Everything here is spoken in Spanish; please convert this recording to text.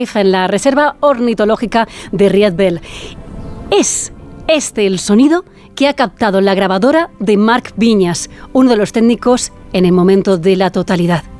en la Reserva Ornitológica de Riedbell. Es este el sonido que ha captado la grabadora de Marc Viñas, uno de los técnicos en el momento de la totalidad.